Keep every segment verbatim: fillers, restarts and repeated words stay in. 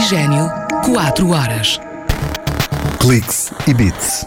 Oxigênio, quatro horas. Cliques e Beats.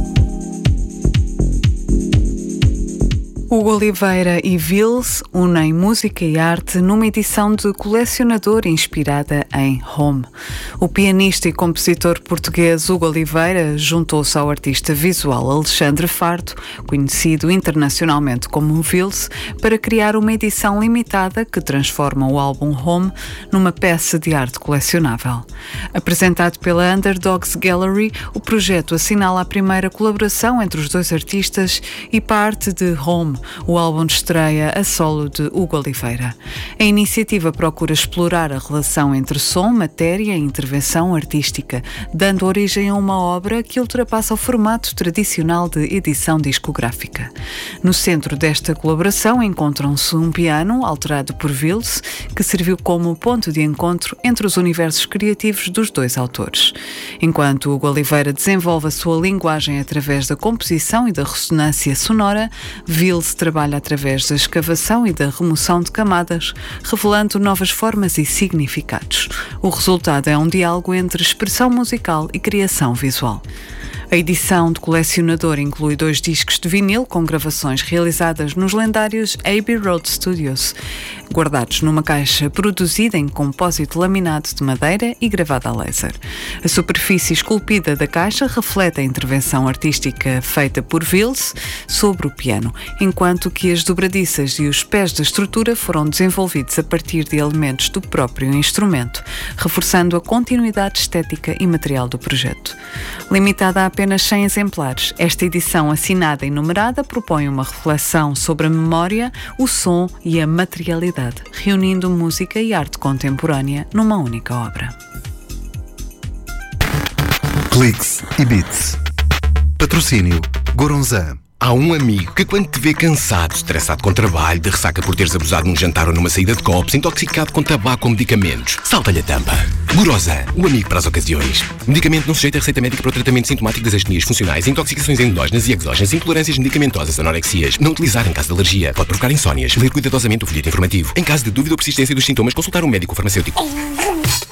Hugo Oliveira e Vils unem música e arte numa edição de Colecionador inspirada em Home. O pianista e compositor português Hugo Oliveira juntou-se ao artista visual Alexandre Farto, conhecido internacionalmente como Vils, para criar uma edição limitada que transforma o álbum Home numa peça de arte colecionável. Apresentado pela Underdogs Gallery, o projeto assinala a primeira colaboração entre os dois artistas e parte de Home, o álbum de estreia a solo de Hugo Oliveira. A iniciativa procura explorar a relação entre som, matéria e intervenção artística, dando origem a uma obra que ultrapassa o formato tradicional de edição discográfica. No centro desta colaboração encontram-se um piano, alterado por Vils, que serviu como ponto de encontro entre os universos criativos dos dois autores. Enquanto Hugo Oliveira desenvolve a sua linguagem através da composição e da ressonância sonora, Vils trabalha através da escavação e da remoção de camadas, revelando novas formas e significados. O resultado é um diálogo entre expressão musical e criação visual. A edição de colecionador inclui dois discos de vinil com gravações realizadas nos lendários Abbey Road Studios, guardados numa caixa produzida em compósito laminado de madeira e gravada a laser. A superfície esculpida da caixa reflete a intervenção artística feita por Vils sobre o piano, enquanto que as dobradiças e os pés da estrutura foram desenvolvidos a partir de elementos do próprio instrumento, reforçando a continuidade estética e material do projeto. Limitada a apenas cem exemplares, esta edição assinada e numerada propõe uma reflexão sobre a memória, o som e a materialidade, reunindo música e arte contemporânea numa única obra. Cliques e Beats. Patrocínio Goronzan. Há um amigo que quando te vê cansado, estressado com trabalho, de ressaca por teres abusado num jantar ou numa saída de copos, intoxicado com tabaco ou medicamentos, salta-lhe a tampa. Goronzan, o amigo para as ocasiões. Medicamento não sujeito a receita médica para o tratamento sintomático das astenias funcionais, intoxicações endógenas e exógenas, intolerâncias medicamentosas, anorexias. Não utilizar em caso de alergia. Pode provocar insónias. Ler cuidadosamente o folheto informativo. Em caso de dúvida ou persistência dos sintomas, consultar um médico ou farmacêutico.